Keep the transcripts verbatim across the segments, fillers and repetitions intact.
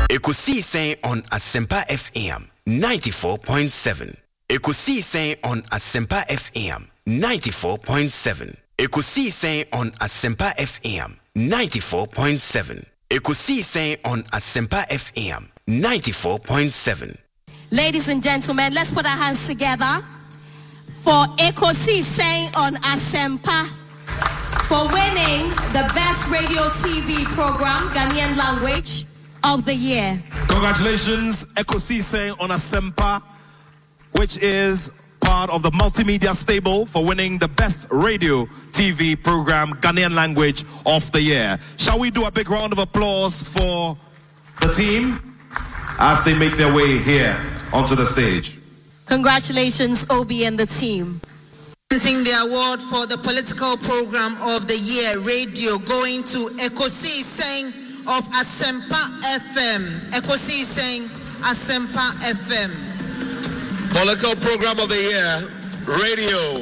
Ekosi saying on Asempa F M ninety-four point seven. Ekosi saying on Asempa F M ninety-four point seven. Ekosi saying on Asempa F M ninety-four point seven. Ekosi saying on Asempa F M ninety-four point seven. Ladies and gentlemen, let's put our hands together for Ekosi saying on Asempa for winning the best radio T V program, Ghanaian language of the year. Congratulations, Ekosi saying on Asempa, which is part of the multimedia stable, for winning the best radio T V program, Ghanaian language of the year. Shall we do a big round of applause for the team as they make their way here onto the stage? Congratulations, Obi and the team. Presenting the award for the political program of the year, radio, going to Ekosi saying of Asempa F M. Ekosi saying Asempa F M. Political program of the year, radio.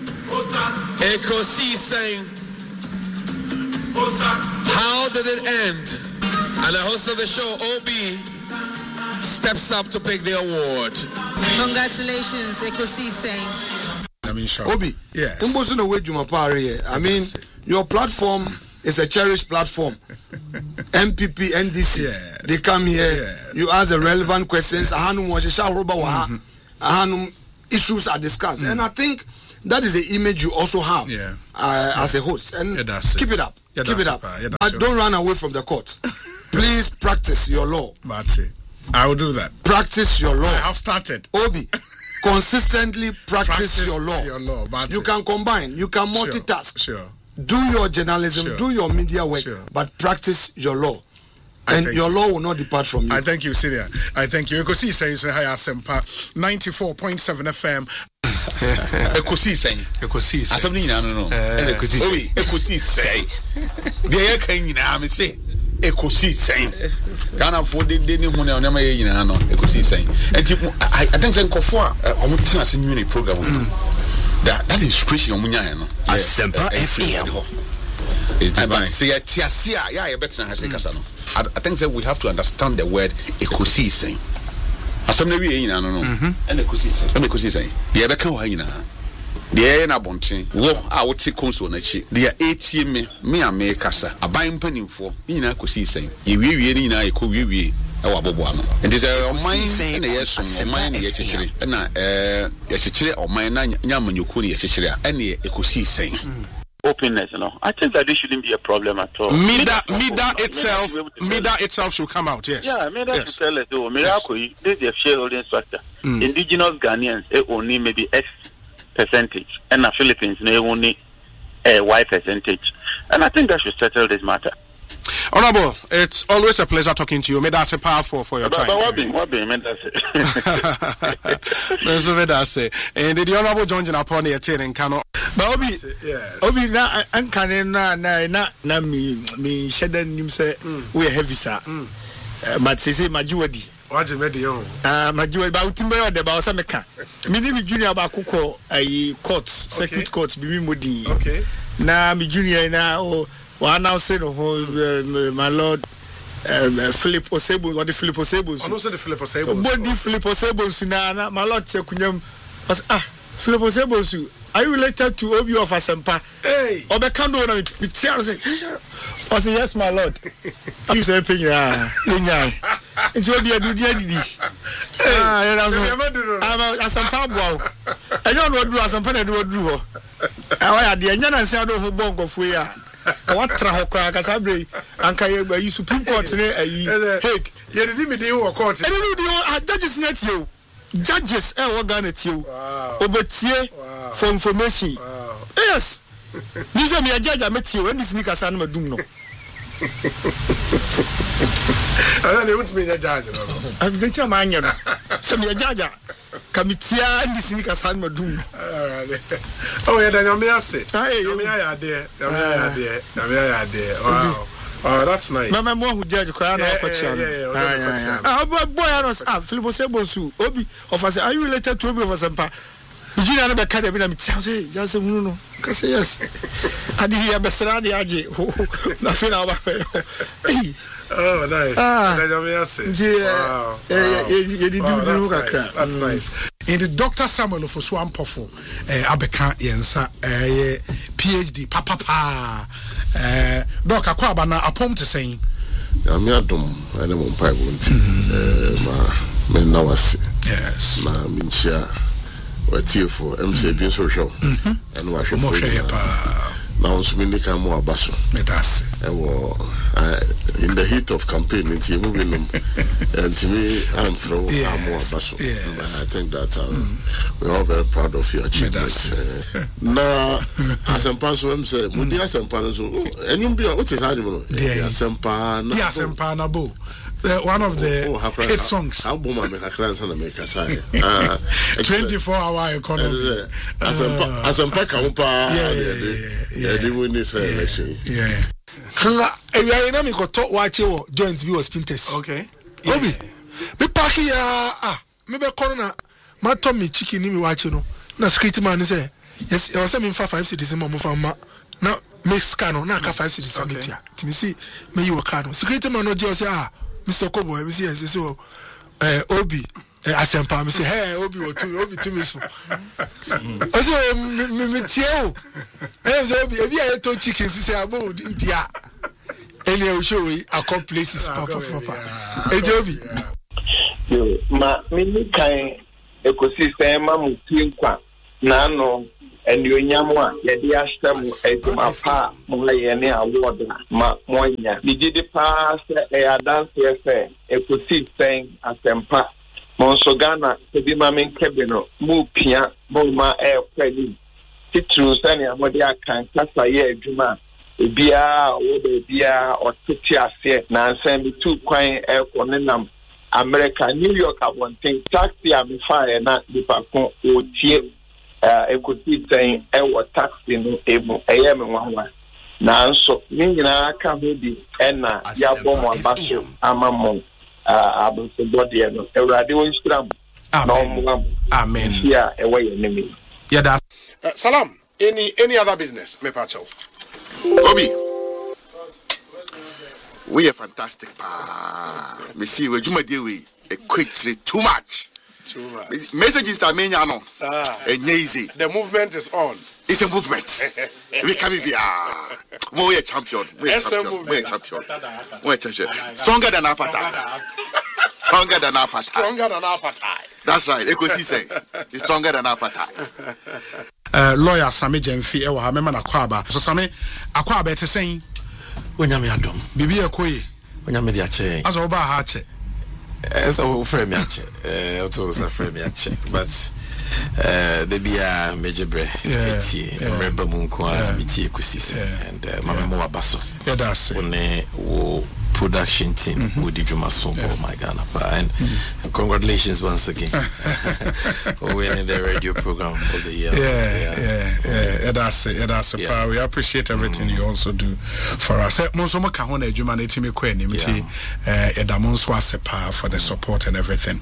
Ekosi saying, how did it end? And the host of the show, Obi, steps up to pick the award. Congratulations, Ekosi saying. I mean, sure. Obi, yes. I mean, your platform is a cherished platform. M P P, N D C, yes. They come here, yes. You ask the relevant questions. Mm-hmm. Issues are discussed, mm. and I think that is the image you also have, yeah. Uh, yeah. as a host. And yeah, keep it up, yeah, keep it up. Yeah, but sure. Don't run away from the court. Please practice your law. Marty, I will do that. Practice your law. I have started. Obi, consistently practice, practice your law. Your law, Marty. You can combine. You can multitask. Sure. sure. Do your journalism. Sure. Do your media work. Sure. But practice your law. And your you. law will not depart from you. I thank you, Syria. I thank you. Ekosi saying hi Asempa ninety-four point seven F M. Ekosi saying. Ekosi saying. Asem ni nyina no no. Ekosi saying. Ekosi saying. Dey kan nyina me say. Ekosi saying. Ghana for de de ni hu na na ye nyina no. Ekosi saying. Enti I think say nkofo a omo tena se nwini program no. That that inspiration omo nya no. Asempa F M. But say tiasia ya ye better ha say kasa no. I, I think that we have to understand the word Ekosi saying. Asem na wi nyina no no. And Ekosi saying. And Ekosi saying. Ye be kan wa nyina. De na bonten wo a wote konso na chi. De etie me me a me kasa. Aban panimfo nyina Ekosi saying. Ye wiewie ni nyina ye ko wiewie e wa bobo ano. And this oman na ye som oman na ye chichire. Na eh ye chichire oman na nyamanyoko na ye chichire a na Ekosi saying. Openness, you know. I think that this shouldn't be a problem at all. Mida, Mida itself, Mida itself should come out, yes. Yeah, Mida yes. to tell us, oh, Miracle, yes. This is a shareholding structure. Mm. Indigenous Ghanaians, they only maybe X percentage, and the Philippines, they only a Y percentage. And I think that should settle this matter. Honorable, it's always a pleasure talking to you. May that's a powerful for your but, time. But what be, what be, may that's it. And the Honorable John Jinaponi attending Kano. But Obi, yes. Obi, na ankane na na na na mi mi sheda nim say we heavy sir. But say say majuwadi. What you made you? Ah, majuwadi ba utimbe o de ba o sa meka. Mi ni mi junior ba kokọ ayi court, circuit court bi mi modi. Okay. Na mi junior na o wa announce no my lord um, Philip Osebo or the Philip Osebo. I know say the Philip Osebo. Body Philip Osebo na my lord chekunyam. Ah, Philip Osebo su. Are you related to Obi of Asempa? Hey! Obekando na mi tia say. I say yes my lord. You say penya. Penya. Nti Obi adu dia didi. Ah, ya na so. Ama Asempa boa. Enyo no duru Asempa na do duru ho. Awa ya de enya na nsia do ho bongo fu ya. Ka watra ho kra ka sabre anka ye gba Supreme Court ne ayi. Hey, ye didi mi dey wo court. E dey do a judges net you. Judges eh what Ghana you obetie for information. Wow. Yes. This is me a judge I met you when this nika san madum no. I don't want me a judge no. I'm the chairman no. So me a judge kamitia this nika san madum. Oh yeah, then you me ase. Hey, you me ya there. You me ya there. You me ya there. Wow. Oh, that's nice. Mama mo who judge kwa na kocha. Ah, boy, boy, ah, Philip Osebo su. Obi, of us, are you related to Obi of Asempa? Virginia never cut a bit of say, just a moon. Because yes, I did hear Besseradi Aji. Nothing about it. Oh, nice. Ah, wow. That's nice. In the Doctor Samuel of Swampofo, Abeka Yensa, PhD, Papa Pa, Doctor Kwabana, a poem to say. I'm not dumb, I don't want pipe. Ma, men now, yes, ma, Minchia. What's here for M C B social and wash your now, so many come more basso. In the heat of campaign, it's moving them, and to me, I'm through more basso. I think that uh, we're all very proud of your achievements. Now, as a person said, Mundi as a pan, and you'll be what is animal? Yes, and pan, yes, and panabo. Uh, one of the oh, oh, hit songs. twenty-four hour economy. As a as a pack of yeah, yeah, yeah. Hanga, if you are in Amico, talk watch your joint view of Spinters. Okay. Obi, me parky ah, maybe corner, my Tommy chicken, me watching. Na script man say, yes, I was saying for five cities in Mamma. Now, Miss Cano, na five cities. Okay. To me see, me you a cano. Secret man, no just ah. Mister Kobo, I see, so, uh, Obi, Asempa, I say, hey, Obi, or two, Obi, two, Miss. Also, me, Tio, and Obi, if you are two chickens, you say, about India. Any of show, I call places, Papa, Papa. Hey, Obi. Ma, me, kind ecosystem, Mamu, Tinkwa, Nano. And you nyamwa ya dia stem eduma pa mo ye ne award ma monya di di pa se e dance fe e ko si sen asempa mo so Ghana e bi ma men kebe no mu pia mo ma e kwani titru se ne amode akan kasa ye eduma e bia wo be bia o titi ase na nsem bi tu kwan e ko ne nam America New York abonten taxi am fire na di pa ko o tie Uh, I could be saying, I was taxing able. I am one. Now, so, Nina can be Enna, Yabom, Basso, Amamon, uh, Abu Body, and a radio Instagram. Amen. Amen. Yeah, away enemy. Yeah, that. Salam. Any any other business, me pacho. Obi. We are fantastic. Pa. Me see we juma dey we a quick trade too much. Too much. Messages are many, no. Ah, easy. The movement is on. It's a movement. We can be ah, we are champion. We are champion. We are champion. We are champion. Stronger than Apata. Stronger than Apata. Stronger than Apata. That's right. Ecosystem is stronger than Apata. Uh, lawyer Sami Jemfi, ewa hamema na kwaba. So Sami, akwaba ete saying. Wenyame adom. Bibi ekoye. Wenyame di ache. Aso oba hache. As a friend, match, uh, also a friend, match, but uh, the be a major bread, yeah, remember Munko, Miti Kusis, and Mamma Moa Basso. Yeah, that's it. Production team with the Juma Sombo, my Ghana, and congratulations once again for winning the radio program for the year. Yeah, yeah, yeah, that's it. That's a power. We appreciate everything you also do for us. Monsoma Kahona, Juma, Netimi Queen, Miti, Edamons was a power for the support and everything.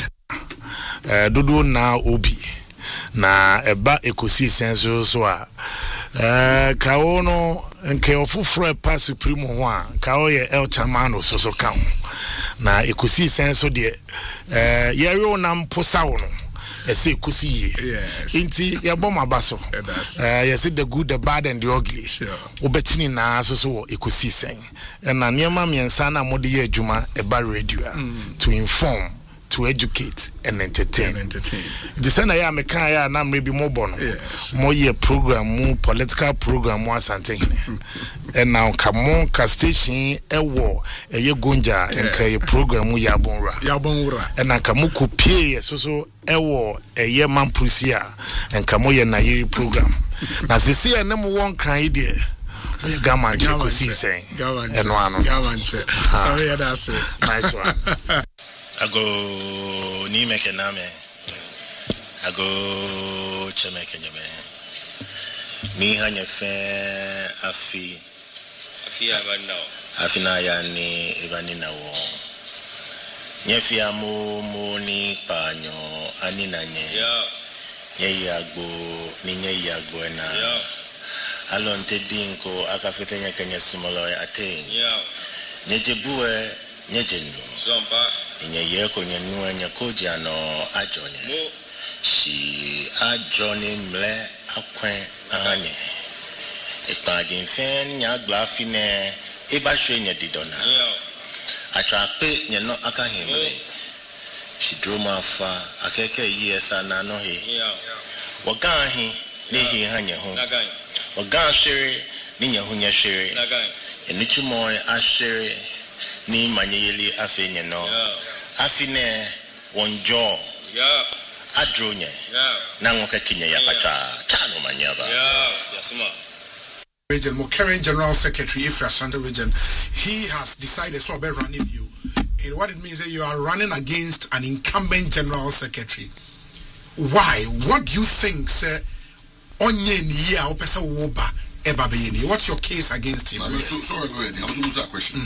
Dudu na Obi na eba ekosi senso so a eh kawono nke ofufro pa supreme ho a kawo ye El Chamano so so kan na ekosi senso de eh yero na mposa wo no ese ekosi ye inti ye bom abaso eh ye the good the bad and the ugly obetini na so so ekosi sen na niema miensa na mode ye adwuma eba radio to inform, to educate and entertain. entertain. The same ya me kan ya na mrebi mo bono. Mo ye program mo political program mo asante hine. And now kamo ka station ewo eye gonja enka ye program mo ya bonra. Ya bonra. And na kamo kopie so so ewo eye mampusia enka mo ye na yiri program. Na sisi ene mo won kan ide. We gaman che ko si sen. Eno ano. Gaman che. Sorry ya that's it. Nice one. I go ni meke name. I go chemeke nyame. Ni hanya fe afi. Afi abana. Afi na ya ni ibani na wo. Nyefi amu mu ni panyo ani na nye. Yeah. Nye Yagbo, Ninye Yagbo, and Alon Tedinko, Akafetanya Kenya Simolo, attain. Nyejebue, Nyejenu, Nye Yako, Nyanu, and Yakojano, Ajone. She Ajone Mle, Aquen, Anye. Ekpajin fen nya glafine eba shenya didona atwape nye no aka himre she droma fa akeke yesa na no he wagan he ne he hanya ho wagan shere ni nya ho nya shere enichi mo ashere ni manyeli afenye no afine wonjo adronye na ngoka kinya yakata tano manyaba yasuma Region, more current General Secretary, Ifra Santa Region, he has decided to be running you. And what it means is that you are running against an incumbent General Secretary. Why? What do you think, sir? Onyen ya opesa woba eba beyeni. What's your case against him? So, so I go ahead. I was going to ask a question.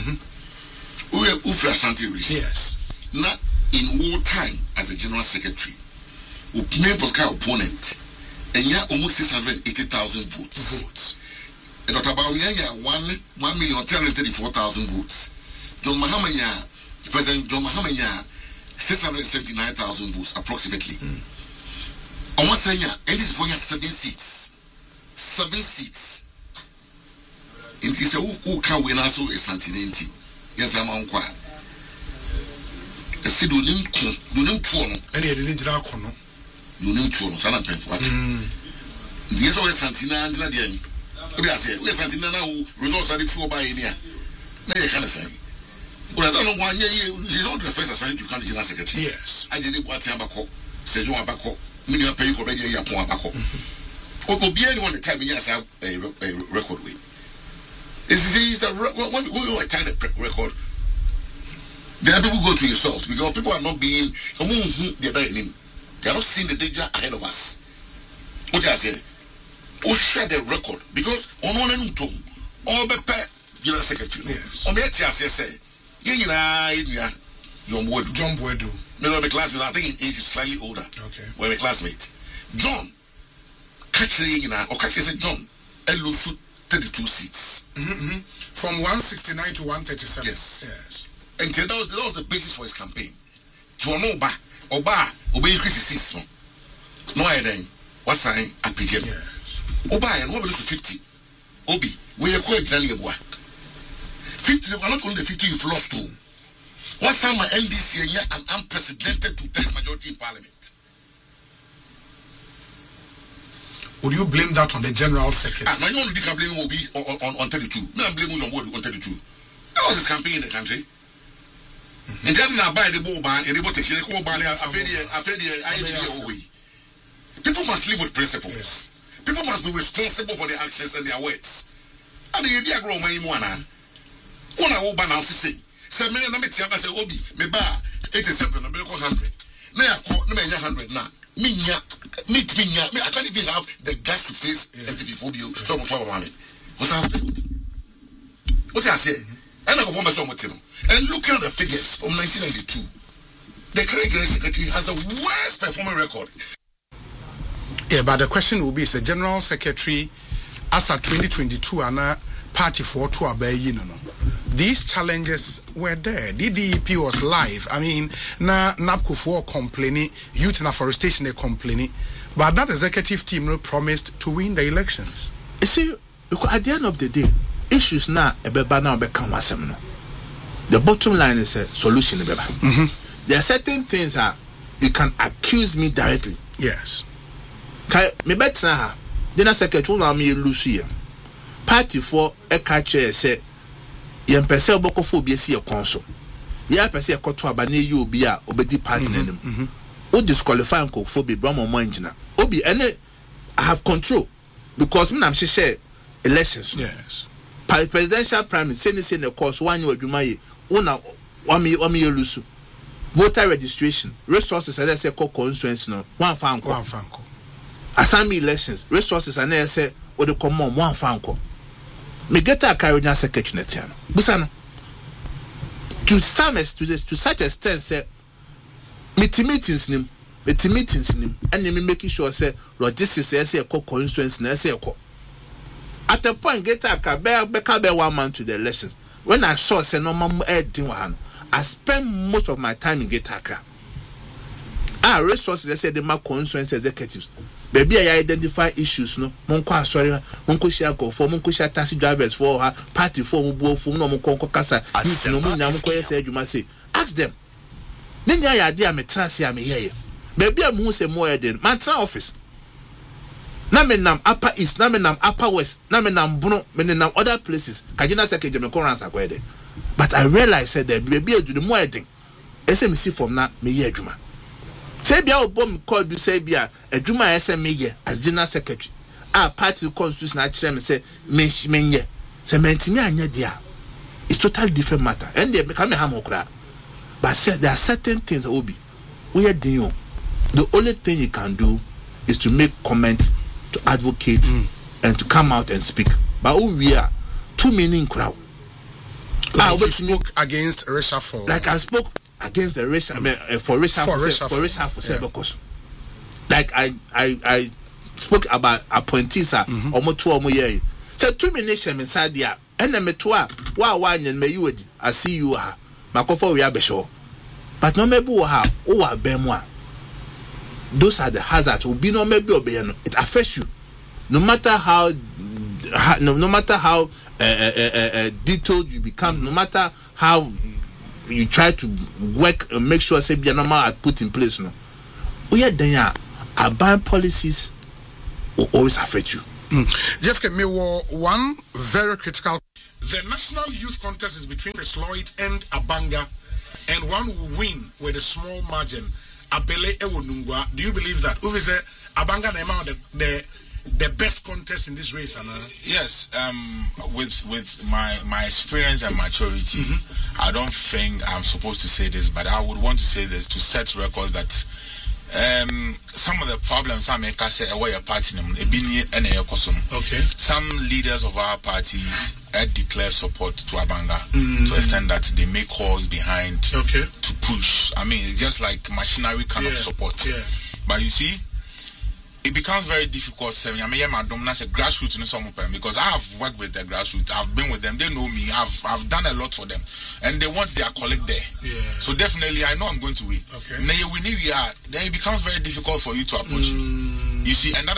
Ifra Santa Region. Yes. Not in war time as a General Secretary, who name was kind of opponent, and yeah, almost six hundred eighty thousand votes. Votes. And Doctor Baumia, one one million three hundred thirty-four thousand votes. John Mahamanya, President John Mahamanya, six hundred seventy-nine thousand votes approximately. On one side, and this is for seven seats. Seven seats. And he said, who can win also a Santinenti? Yes, I'm on quite. The Sidu Nim Tuono. And he didn't draw Kono. You Nim Tuono, Salan Penford. Yes, always Santina and Ladian. We are saying, we are saying now, results are the four by India. Now you can't say. Well, as I know, one year, he's not the first assigned to come to General Secretary. Yes. I didn't want to have a call. Say, you are back home. Many are paying for radio, you are back home. Or be anyone the time, yes, I have a record with. This is the when we attack the record. There are people go to insult because people are not being, they are not seeing the danger ahead of us. What I say? Who share the record because on one end to all the General Secretary. Yes. On the T S S, you know, John Boydu. John Boydu. No, no, the classmate. I think in age is slightly older. Okay. We're a classmate. John, catch you know, or catch you John, Elusu thirty-two seats. Mm-hmm. From one sixty-nine to one thirty-seven. Yes. Yes. And that was, that was the basis for his campaign. To an Oba, Oba, Oba increase his seats. No, I then. What's sign at P G M? Yeah. Oba and what will fifty? Obi, we are quite granny boy. Fifty, not only the fifty you've lost to. One time my N D C and an unprecedented two-thirds majority in Parliament. Would you blame that on the General Secretary? Ah, now you only can blame Obi on, on, on thirty-two. No, I'm blaming on what on thirty-two. That was his campaign in the country. And then I buy the ball ban and they bought a share of ban. I fed the I fed the I away. People must live with principles. Yes. People must be responsible for their actions and their words. And the idea grow my one. One I will ban now say. Say me na me tia ba say Obi me ba eighty-seven na me ko one hundred. Na ya ko na me nya one hundred na. Me nya me me nya me I can't even have the guts to face M P P phobia. So mo talk about it. What I failed. What I say? And I go for my son with and looking at the figures from nineteen ninety-two, the current General Secretary has the worst performing record. Yeah, but the question will be: is the General Secretary, as at twenty twenty-two, and a party for two abe you know, these challenges were there. D D E P was live. I mean, na NAPCO for complaining, youth in afforestation they complaining, but that executive team no promised to win the elections. You see, at the end of the day, issues now ebeba now become wasem no. The bottom line is a solution ebeba. Mm-hmm. There are certain things that you can accuse me directly. Yes. Me better ha. General Secretary na me lose here. Party for a catcher say yem pese obokofo bi esi e konso. Ya pese e koto aba na yi obi a obedi party nanim. O disqualify nko for be bra mo engina. Obi ene I have control because me na me share elections. Yes. Presidential primary say ni say na course one year adwuma ye una wa me wa me lose. Voter registration resources I say call constituency no one fan one fan ko. Assembly elections resources and I say o de come on one fan ko. Me get a Caribbean secretary netiano. Busana. To some to this to such extent say meeting meetings nim It's meetings in him, and me making sure say logistics say say co constituency na say co. At the point get a bear bear one month to the elections. When I saw say no mama one, I spent most of my time in Greater Accra. Ah, resources I said the my constituency executives. Baby, I identify issues no. Monko sorry, monko share go for monko share taxi drivers for her party for mo for no monko kasa. You know me na monko yes you must say. Ask them. Nenya ya dia me trans ya me here. Baby am who say more than my office. Na me nam upper east, na me nam upper west, na me nam Bruno, me nam other places. Kajina seke je me kon ransa kwede. But I realized said that baby do the more thing. S M C from na me ye adwuma. Say bia obom call do say bia adwuma S M ye as general secretary. Ah party constitution na kire me say me me ye. Say mentimi anya dia. It's totally different matter. And they come ham okra. But say there are certain things that will be we are doing. The only thing you can do is to make comment, to advocate, mm. and to come out and speak. But who we are, two meaning crowd. Like ah, you spoke against reshuffle. Like I spoke against the racial, I mean, uh, for reshuffle, for reshuffle, for reshuffle, yeah. Because, like I, I, I spoke about appointees. Mm-hmm. Almost two or more years. So two minutes inside there, and then me two ah, why why and me you I see you ah, my coffee we are be sure. But no maybe we have oh I be more. Those are the hazards. Will be no maybe obey. It affects you, no matter how, no, no matter how uh, uh, uh, uh, detailed you become, mm-hmm. no matter how you try to work and make sure say be normal are put in place. No, we are there. Our ban policies will always affect you. Mm. Jeff, me one very critical. The national youth contest is between Chris Lloyd and Abanga, and one will win with a small margin. Abele Ewonungwa, do you believe that? Who is it? Abanga Nema the, the the best contest in this race, Anna? Yes, um, with with my my experience and maturity, mm-hmm. I don't think I'm supposed to say this, but I would want to say this to set records that um, some of the problems I make I say away a party okay. Some leaders of our party uh, declare support to Abanga mm-hmm. to extent that they make calls behind okay. to push. I mean, it's just like machinery kind yeah. of support. Yeah. But you see, it becomes very difficult. I mean, I'm a grassroots in some because I have worked with the grassroots. I've been with them. They know me. I've I've done a lot for them, and they want their colleague there. Yeah. So definitely, I know I'm going to win. Okay. Then we need we are. Then it becomes very difficult for you to approach mm. me. You see, and that